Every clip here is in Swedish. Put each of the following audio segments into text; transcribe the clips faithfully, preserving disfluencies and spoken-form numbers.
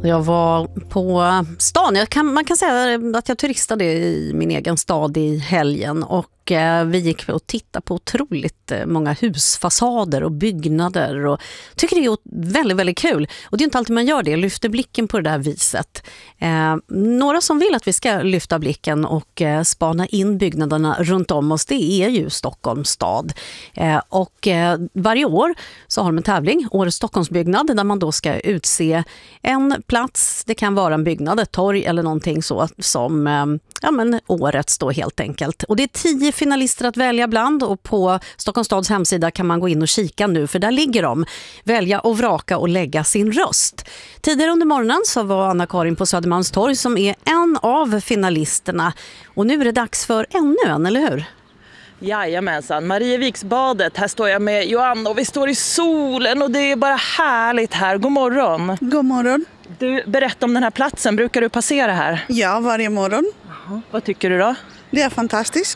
Jag var på stan. Jag kan, man kan säga att jag turistade i min egen stad i helgen och eh, vi gick och tittade på otroligt många husfasader och byggnader och tycker det är väldigt, väldigt kul. Och det är inte alltid man gör det, lyfter blicken på det där viset. Eh, några som vill att vi ska lyfta blicken och eh, spana in byggnaderna runt om oss, det är ju Stockholms stad. Eh, och eh, varje år så har de en tävling, Årets Stockholmsbyggnad, där man då ska utse en plats, det kan vara en byggnad, ett torg eller någonting så som ja, men årets då helt enkelt. Och det är tio finalister att välja bland och på Stockholms stads hemsida kan man gå in och kika nu för där ligger de. Välja och vraka och lägga sin röst. Tidigare under morgonen så var Anna-Karin på Södermalmstorg som är en av finalisterna och nu är det dags för ännu en, eller hur? Jajamensan, Marieviksbadet, här står jag med Joanna och vi står i solen och det är bara härligt här. God morgon. God morgon. Du, berätta om den här platsen, brukar du passera här? Ja, varje morgon. Aha. Vad tycker du då? Det är fantastiskt.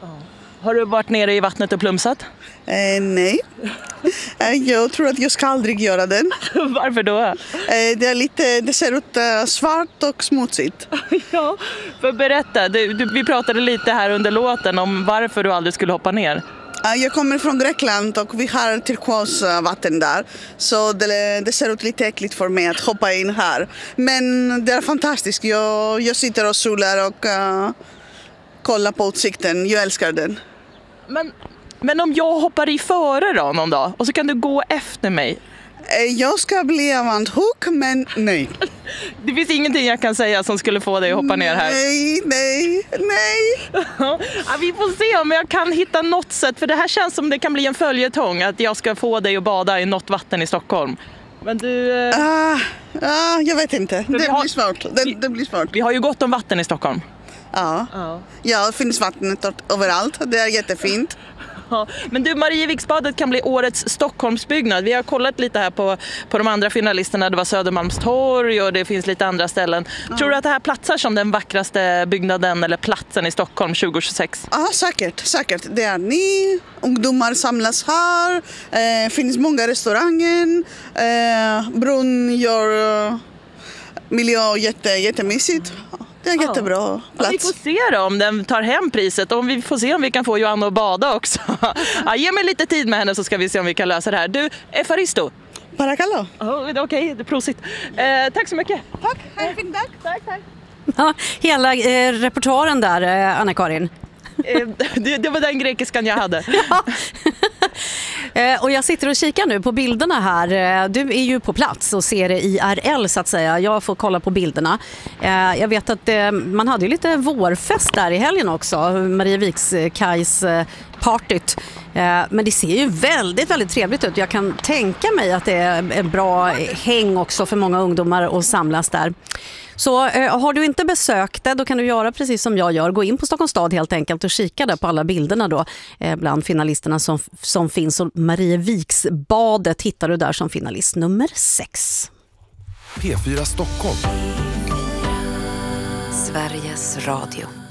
Har du varit nere i vattnet och plumsat? Eh, nej, eh, jag tror att jag ska aldrig göra det. Varför då? Eh, det, är lite, det ser ut uh, svart och smutsigt. Ja, för berätta, du, du, vi pratade lite här under låten om varför du aldrig skulle hoppa ner. Jag kommer från Grekland och vi har turkosvatten där. Så det, det ser ut lite äckligt för mig att hoppa in här. Men det är fantastiskt. Jag, jag sitter och solar och uh, kollar på utsikten. Jag älskar den. Men, men om jag hoppar i före då någon dag och så kan du gå efter mig? Jag ska bli avanthook, men nej. Det finns ingenting jag kan säga som skulle få dig att hoppa ner här. Nej, nej, nej. Ja, vi får se om jag kan hitta något sätt. För det här känns som det kan bli en följetong. Att jag ska få dig att bada i något vatten i Stockholm. Men du... Eh... Ah, ah, jag vet inte. Det har... blir svårt. Det, det blir svårt. Vi har ju gott om vatten i Stockholm. Ja, ja. Ja, det finns vattnet överallt. Det är jättefint. Ja, men du, Marieviksbadet kan bli årets Stockholmsbyggnad. Vi har kollat lite här på, på de andra finalisterna. Det var Södermalmstorg och det finns lite andra ställen. Ja. Tror du att det här platsar som den vackraste byggnaden eller platsen i Stockholm tjugo tjugosex? Ja, säkert. säkert. Det är ni. Ungdomar samlas här. Det eh, finns många restauranger. Eh, brunn gör uh, miljö jätte, jättemysigt. Det är en jättebra plats. Ja, vi får se då om den tar hem priset och vi får se om vi kan få Joanna att bada också. Ja, ge mig lite tid med henne så ska vi se om vi kan lösa det här. Du, Efaristo. Parakallo. Oh, Okej, okay, prosit. Eh, tack så mycket. Tack, ha en fin dag. Tack, tack. Ja, hela eh, repertoaren där, eh, Anna-Karin. Eh, det, det var den grekiskan jag hade. Ja. Och jag sitter och kikar nu på bilderna här. Du är ju på plats och ser det I R L så att säga. Jag får kolla på bilderna. Jag vet att man hade ju lite vårfest där i helgen också. Marievikskajs partyt. Men det ser ju väldigt, väldigt trevligt ut. Jag kan tänka mig att det är en bra häng också för många ungdomar att samlas där. Så eh, har du inte besökt det, då kan du göra precis som jag gör. Gå in på Stockholms stad helt enkelt och kika där på alla bilderna då. Eh, bland finalisterna som, som finns. Och Marieviksbadet hittar du där som finalist nummer sex. P fyra Stockholm. Sveriges Radio.